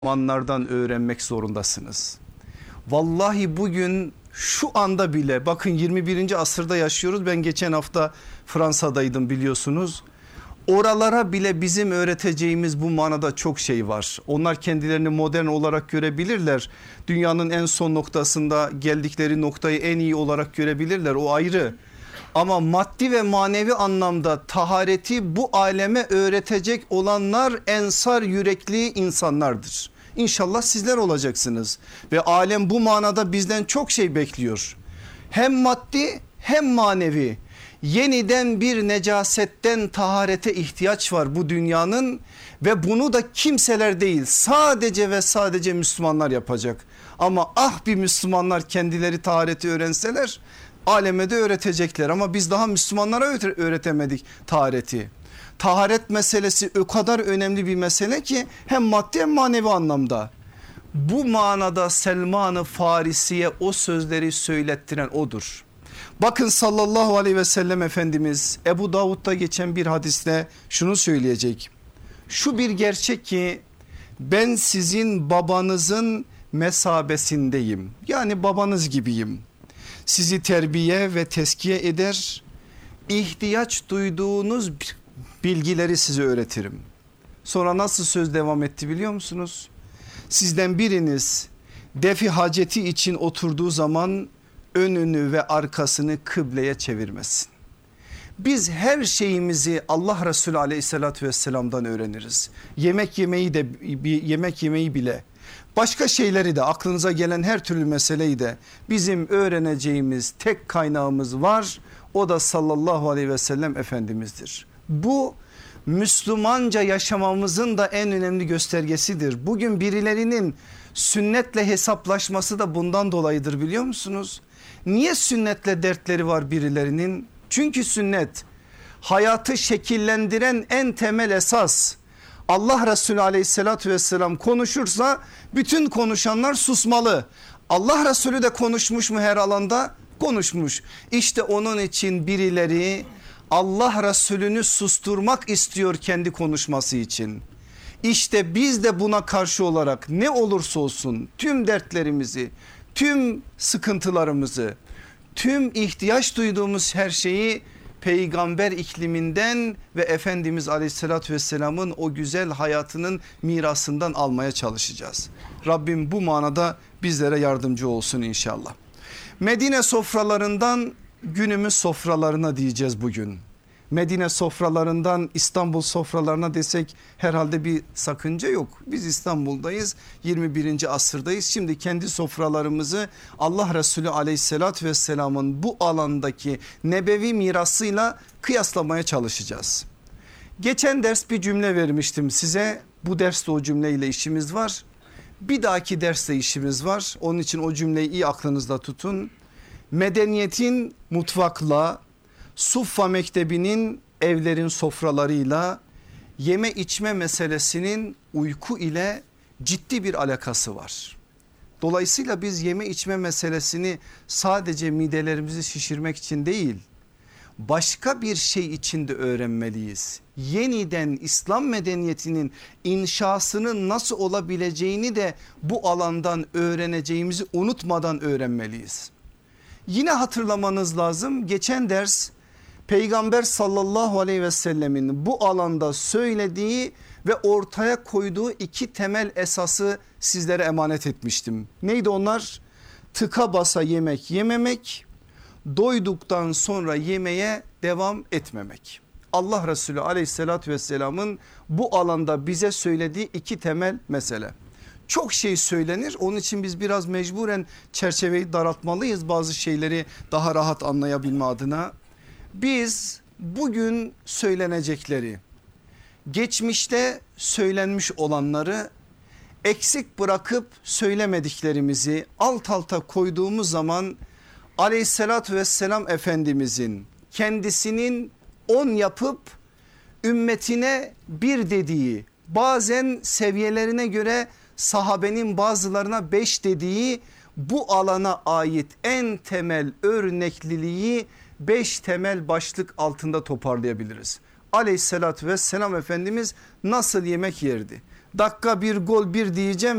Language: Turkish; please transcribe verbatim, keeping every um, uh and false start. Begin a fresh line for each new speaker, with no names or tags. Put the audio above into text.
Müslümanlardan öğrenmek zorundasınız. Vallahi bugün şu anda bile bakın yirmi birinci asırda yaşıyoruz. Ben geçen hafta Fransa'daydım biliyorsunuz. Oralara bile bizim öğreteceğimiz bu manada çok şey var. Onlar kendilerini modern olarak görebilirler. Dünyanın en son noktasında geldikleri noktayı en iyi olarak görebilirler, o ayrı. Ama maddi ve manevi anlamda tahareti bu aleme öğretecek olanlar ensar yürekli insanlardır. İnşallah sizler olacaksınız ve alem bu manada bizden çok şey bekliyor. Hem maddi hem manevi. Yeniden bir necasetten taharete ihtiyaç var bu dünyanın ve bunu da kimseler değil, sadece ve sadece Müslümanlar yapacak. Ama ah bir Müslümanlar kendileri tahareti öğrenseler aleme de öğretecekler, ama biz daha Müslümanlara öğretemedik tahareti. Taharet meselesi o kadar önemli bir mesele ki hem maddi hem manevi anlamda. Bu manada Selman-ı Farisi'ye o sözleri söylettiren odur. Bakın sallallahu aleyhi ve sellem Efendimiz Ebu Davud'da geçen bir hadiste şunu söyleyecek. Şu bir gerçek ki ben sizin babanızın mesabesindeyim. Yani babanız gibiyim. Sizi terbiye ve teskiye eder. İhtiyaç duyduğunuz bilgileri size öğretirim. Sonra nasıl söz devam etti biliyor musunuz? Sizden biriniz defi haceti için oturduğu zaman önünü ve arkasını kıbleye çevirmesin. Biz her şeyimizi Allah Resulü aleyhissalatü vesselam'dan öğreniriz. Yemek yemeyi de yemek yemeyi bile, başka şeyleri de, aklınıza gelen her türlü meseleyi de bizim öğreneceğimiz tek kaynağımız var. O da sallallahu aleyhi ve sellem Efendimiz'dir. Bu Müslümanca yaşamamızın da en önemli göstergesidir. Bugün birilerinin sünnetle hesaplaşması da bundan dolayıdır, biliyor musunuz? Niye sünnetle dertleri var birilerinin? Çünkü sünnet hayatı şekillendiren en temel esas. Allah Resulü aleyhissalatü vesselam konuşursa bütün konuşanlar susmalı. Allah Resulü de konuşmuş mu her alanda? Konuşmuş. İşte onun için birileri Allah Resulü'nü susturmak istiyor kendi konuşması için. İşte biz de buna karşı olarak ne olursa olsun tüm dertlerimizi, tüm sıkıntılarımızı, tüm ihtiyaç duyduğumuz her şeyi peygamber ikliminden ve Efendimiz aleyhissalatü vesselamın o güzel hayatının mirasından almaya çalışacağız. Rabbim bu manada bizlere yardımcı olsun inşallah. Medine sofralarından günümüz sofralarına diyeceğiz bugün. Medine sofralarından İstanbul sofralarına desek herhalde bir sakınca yok. Biz İstanbul'dayız, yirmi birinci asırdayız. Şimdi kendi sofralarımızı Allah Resulü aleyhissalatü vesselamın bu alandaki nebevi mirasıyla kıyaslamaya çalışacağız. Geçen ders bir cümle vermiştim size. Bu derste o cümleyle işimiz var. Bir dahaki derste işimiz var. Onun için o cümleyi iyi aklınızda tutun. Medeniyetin mutfakla, Suffa Mektebi'nin evlerin sofralarıyla, yeme içme meselesinin uyku ile ciddi bir alakası var. Dolayısıyla biz yeme içme meselesini sadece midelerimizi şişirmek için değil, başka bir şey için de öğrenmeliyiz. Yeniden İslam medeniyetinin inşasının nasıl olabileceğini de bu alandan öğreneceğimizi unutmadan öğrenmeliyiz. Yine hatırlamanız lazım, geçen ders Peygamber sallallahu aleyhi ve sellemin bu alanda söylediği ve ortaya koyduğu iki temel esası sizlere emanet etmiştim. Neydi onlar? Tıka basa yemek yememek, doyduktan sonra yemeye devam etmemek. Allah Resulü aleyhissalatü vesselamın bu alanda bize söylediği iki temel mesele. Çok şey söylenir, onun için biz biraz mecburen çerçeveyi daraltmalıyız bazı şeyleri daha rahat anlayabilme adına. Biz bugün söylenecekleri, geçmişte söylenmiş olanları, eksik bırakıp söylemediklerimizi alt alta koyduğumuz zaman aleyhissalatü vesselam Efendimizin kendisinin on yapıp ümmetine bir dediği, bazen seviyelerine göre sahabenin bazılarına beş dediği bu alana ait en temel örnekliliği beş temel başlık altında toparlayabiliriz. Aleyhissalatü vesselam Efendimiz nasıl yemek yerdi? dakika bir gol bir diyeceğim